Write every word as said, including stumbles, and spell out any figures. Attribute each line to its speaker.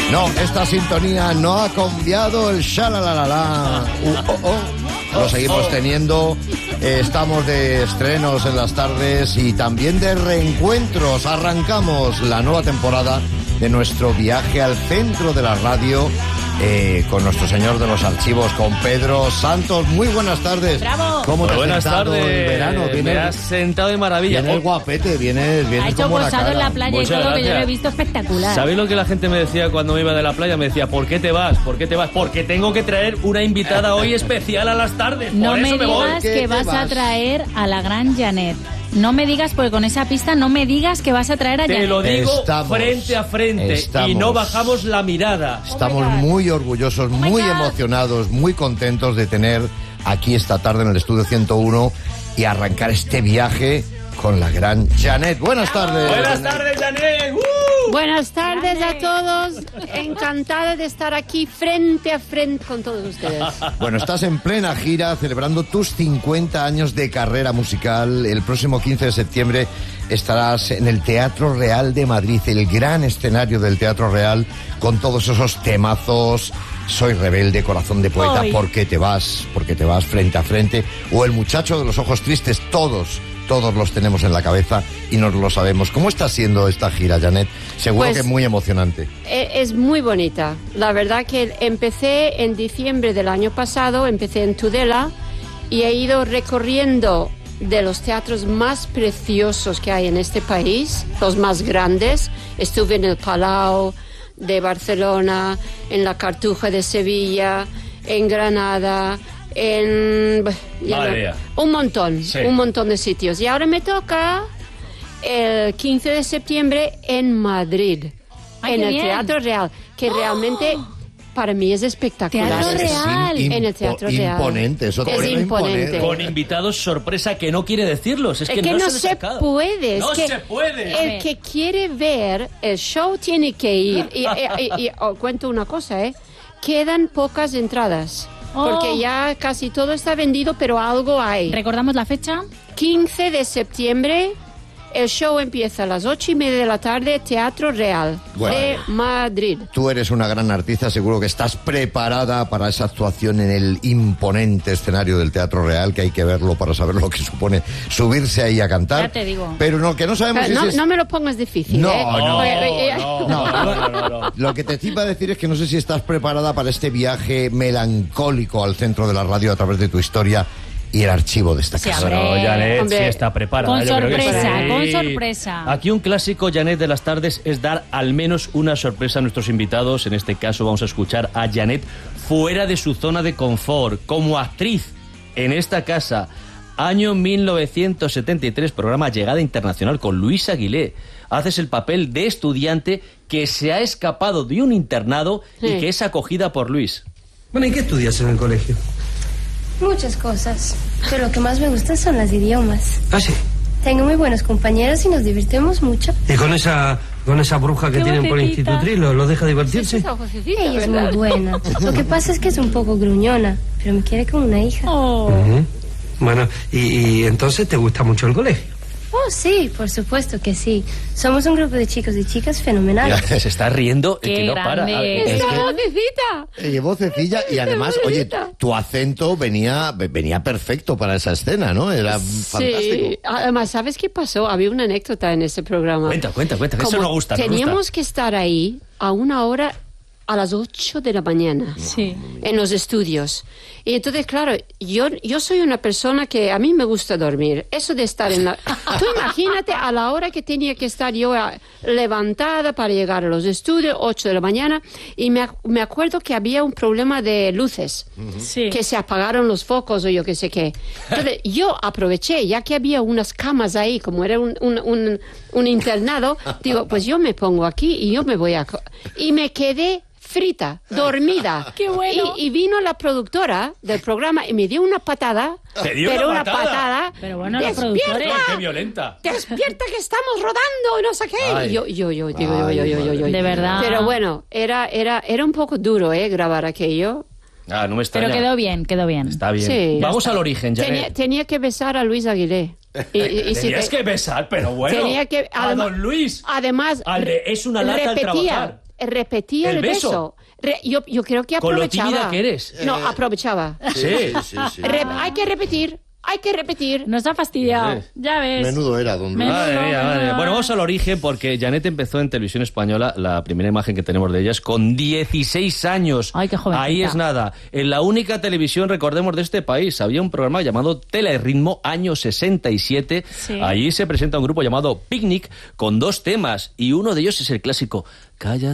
Speaker 1: No, esta sintonía no ha cambiado el shalalalala. Uh, oh, oh. Lo seguimos teniendo. Eh, estamos de estrenos en las tardes y también de reencuentros. Arrancamos la nueva temporada de nuestro viaje al centro de la radio. Eh, con nuestro señor de los archivos, con Pedro Santos. Muy buenas tardes.
Speaker 2: ¡Bravo!
Speaker 1: ¿Cómo te has
Speaker 3: buenas
Speaker 1: sentado
Speaker 3: tardes.
Speaker 1: el verano?
Speaker 3: Me
Speaker 1: Vienes,
Speaker 3: has sentado de maravilla.
Speaker 1: vienes guapete, vienes, vienes
Speaker 2: Ha hecho
Speaker 1: como la
Speaker 2: posado
Speaker 1: cara.
Speaker 2: en la playa y
Speaker 3: Muchas
Speaker 2: todo, que yo lo he
Speaker 3: gracias.
Speaker 2: visto espectacular.
Speaker 3: ¿Sabéis lo que la gente me decía cuando me iba de la playa? Me decía, ¿por qué te vas? ¿Por qué te vas? Porque tengo que traer una invitada hoy especial a las tardes.
Speaker 2: No
Speaker 3: Por
Speaker 2: me
Speaker 3: eso me voy.
Speaker 2: digas
Speaker 1: ¿Qué
Speaker 2: que
Speaker 1: te
Speaker 2: vas, a
Speaker 1: vas?
Speaker 2: traer a la gran Janet. No me digas, porque con esa pista no me digas que vas a traer a
Speaker 3: Te
Speaker 2: Janet.
Speaker 3: lo digo
Speaker 1: Estamos,
Speaker 3: frente a frente
Speaker 1: estamos.
Speaker 3: y no bajamos la mirada.
Speaker 1: Estamos muy orgullosos,
Speaker 2: my
Speaker 1: muy
Speaker 2: God.
Speaker 1: emocionados, muy contentos de tener aquí esta tarde en el Estudio ciento uno y arrancar este viaje con la gran Janet. Buenas tardes.
Speaker 3: Buenas
Speaker 1: Janet.
Speaker 3: tardes, Janet. ¡Uh!
Speaker 4: Buenas tardes a
Speaker 2: Grande.
Speaker 4: todos. Encantada de estar aquí frente a frente con todos ustedes.
Speaker 1: Bueno, estás en plena gira celebrando tus cincuenta años de carrera musical. El próximo quince de septiembre estarás en el Teatro Real de Madrid, el gran escenario del Teatro Real, con todos esos temazos. Soy rebelde, corazón de poeta,
Speaker 2: Ay.
Speaker 1: ¿por qué te vas? Porque te vas frente a frente. O el muchacho de los ojos tristes, todos, todos los tenemos en la cabeza y nos lo sabemos. ¿Cómo está siendo esta gira, Janet? Seguro
Speaker 4: Pues-
Speaker 1: que es muy emocionante.
Speaker 4: E- Es muy bonita. La verdad que empecé en diciembre del año pasado, empecé en Tudela y he ido recorriendo de los teatros más preciosos que hay en este país, los más grandes. Estuve en el Palau de Barcelona, en la Cartuja de Sevilla, en Granada, en... ya
Speaker 3: Madre
Speaker 4: no-
Speaker 3: mía.
Speaker 4: un montón,
Speaker 3: Sí.
Speaker 4: un montón de sitios. Y ahora me toca el quince de septiembre en Madrid,
Speaker 2: Ay,
Speaker 4: en
Speaker 2: qué
Speaker 4: el
Speaker 2: bien.
Speaker 4: Teatro Real, que realmente para mí es espectacular.
Speaker 2: Teatro
Speaker 4: Es-
Speaker 2: Real.
Speaker 1: im-
Speaker 4: En el Teatro
Speaker 1: impo-
Speaker 4: Real.
Speaker 1: Imponente, eso
Speaker 4: Es
Speaker 1: también
Speaker 4: imponente.
Speaker 3: Con invitados sorpresa que no quiere decirlos. Es
Speaker 4: Es
Speaker 3: que,
Speaker 4: que,
Speaker 3: no,
Speaker 4: no
Speaker 3: se,
Speaker 4: se
Speaker 3: les acaba.
Speaker 4: puede. es
Speaker 3: No
Speaker 4: que
Speaker 3: se puede.
Speaker 2: A
Speaker 4: El
Speaker 2: ver.
Speaker 4: que quiere ver el show tiene que ir. Y, y- y- y os cuento una cosa, ¿eh? Quedan pocas entradas.
Speaker 2: Oh.
Speaker 4: Porque ya casi todo está vendido, pero algo hay.
Speaker 2: ¿Recordamos la fecha?
Speaker 4: quince de septiembre, el show empieza a las ocho y media de la tarde, Teatro Real
Speaker 1: Bueno.
Speaker 4: de Madrid.
Speaker 1: Tú eres una gran artista, seguro que estás preparada para esa actuación en el imponente escenario del Teatro Real, que hay que verlo para saber lo que supone subirse ahí a cantar.
Speaker 2: Ya te digo.
Speaker 1: Pero no, que no sabemos
Speaker 4: Pero
Speaker 1: si
Speaker 4: no,
Speaker 1: es...
Speaker 4: no me lo pongas difícil,
Speaker 1: No,
Speaker 4: ¿eh?
Speaker 1: no,
Speaker 4: Oye, oye, oye.
Speaker 3: no,
Speaker 1: No,
Speaker 3: no, no, no, no.
Speaker 1: Lo que te iba a decir es que no sé si estás preparada para este viaje melancólico al centro de la radio a través de tu historia y el archivo de esta
Speaker 2: Sí,
Speaker 1: casa.
Speaker 2: hombre.
Speaker 3: Pero Janet
Speaker 4: Hombre.
Speaker 3: sí está preparada.
Speaker 2: Con
Speaker 3: yo creo que
Speaker 2: sorpresa,
Speaker 3: sí.
Speaker 2: con sorpresa.
Speaker 3: Aquí un clásico, Janet, de las tardes es dar al menos una sorpresa a nuestros invitados. En este caso vamos a escuchar a Janet fuera de su zona de confort, como actriz en esta casa. Año mil novecientos setenta y tres, programa Llegada Internacional con Luis Aguilé. Haces el papel de estudiante que se ha escapado de un internado y
Speaker 4: Sí.
Speaker 3: que es acogida por Luis.
Speaker 5: Bueno, ¿y qué estudias en el colegio?
Speaker 6: Muchas cosas, pero lo que más me gusta son los idiomas.
Speaker 5: Ah, sí.
Speaker 6: Tengo muy buenos compañeros y nos divertimos mucho.
Speaker 5: ¿Y con esa, con esa bruja que
Speaker 2: Qué
Speaker 5: tienen por
Speaker 2: vocecita.
Speaker 5: institutriz lo, lo deja divertirse?
Speaker 4: Esa vocecita,
Speaker 6: Ella es
Speaker 4: ¿verdad?
Speaker 6: muy buena. Lo que pasa es que es un poco gruñona, pero me quiere como una hija.
Speaker 2: Oh.
Speaker 5: Ujú. Bueno, y, y entonces te gusta mucho el colegio.
Speaker 6: Oh, sí, por supuesto que sí. Somos un grupo de chicos y chicas fenomenales.
Speaker 3: Se está riendo y
Speaker 2: Qué
Speaker 3: que no para.
Speaker 2: grande.
Speaker 3: A ver,
Speaker 1: Es
Speaker 4: Esa
Speaker 1: que-
Speaker 4: vocecita.
Speaker 1: Eh, vocecilla y además, oye, tu acento venía venía perfecto para esa escena, ¿no? Era fantástico.
Speaker 4: Sí, además, ¿sabes qué pasó? Había una anécdota en ese programa.
Speaker 3: Cuenta, cuenta, cuenta, que eso
Speaker 4: Como
Speaker 3: nos gusta, nos
Speaker 4: Teníamos
Speaker 3: gusta.
Speaker 4: que estar ahí a una hora a las ocho de la mañana.
Speaker 2: Sí.
Speaker 4: En los estudios. Y entonces, claro, yo, yo soy una persona que a mí me gusta dormir. Eso de estar en la... Tú imagínate a la hora que tenía que estar yo a- levantada para llegar a los estudios, ocho de la mañana, y me, ac- me acuerdo que había un problema de luces,
Speaker 2: Sí.
Speaker 4: que se apagaron los focos o yo qué sé qué. Entonces, yo aproveché, ya que había unas camas ahí, como era un, un, un, un internado, digo, pues yo me pongo aquí y yo me voy a... co- Y me quedé frita, dormida.
Speaker 2: ¡Qué bueno!
Speaker 4: Y, y vino la productora del programa y me dio una patada.
Speaker 3: ¿Te dio
Speaker 4: pero
Speaker 3: una
Speaker 4: una
Speaker 3: patada?
Speaker 4: patada.
Speaker 2: Pero bueno, los
Speaker 4: ¡Despierta!
Speaker 2: productores.
Speaker 3: ¡Qué violenta!
Speaker 4: ¡Despierta que estamos rodando! Y no sé qué.
Speaker 1: Ay.
Speaker 4: Y yo, yo, yo, digo, yo,
Speaker 1: Ay,
Speaker 4: yo, yo, yo, yo.
Speaker 2: De verdad.
Speaker 4: Pero bueno, era, era, era un poco duro, ¿eh? Grabar aquello.
Speaker 3: Ah, no me extraña.
Speaker 2: Pero quedó bien, quedó bien.
Speaker 3: Está bien.
Speaker 4: Sí.
Speaker 3: Vamos
Speaker 4: Ya
Speaker 3: al origen,
Speaker 4: Tenía,
Speaker 3: Janet.
Speaker 4: tenía que besar a Luis Aguilé. Y, y- y si
Speaker 3: Tenías
Speaker 4: te-
Speaker 3: que besar, pero bueno.
Speaker 4: Tenía que...
Speaker 3: a
Speaker 4: además-
Speaker 3: don Luis.
Speaker 4: Además,
Speaker 3: Al de, es una lata al
Speaker 4: repetía,
Speaker 3: trabajar.
Speaker 4: repetía el,
Speaker 3: ¿El beso?
Speaker 4: beso. Re- yo, yo creo que
Speaker 3: Con lo
Speaker 4: aprovechaba.
Speaker 3: tímida que eres.
Speaker 4: No,
Speaker 1: Eh,
Speaker 4: aprovechaba.
Speaker 1: Sí, sí, sí.
Speaker 4: Re- hay que repetir, hay que repetir.
Speaker 2: Nos ha fastidiado.
Speaker 3: Sí.
Speaker 2: Ya ves.
Speaker 1: Menudo era, don Luis.
Speaker 2: Menudo.
Speaker 3: Madre mía, madre mía.
Speaker 2: no.
Speaker 3: Bueno, vamos al origen porque Janet empezó en televisión española, la primera imagen que tenemos de ella es con dieciséis años.
Speaker 2: Ay, qué jovencita.
Speaker 3: Ahí es nada. En la única televisión, recordemos, de este país, había un programa llamado Teleritmo, año sesenta y siete.
Speaker 2: Sí.
Speaker 3: Allí se presenta un grupo llamado Picnic con dos temas y uno de ellos es el clásico Cállate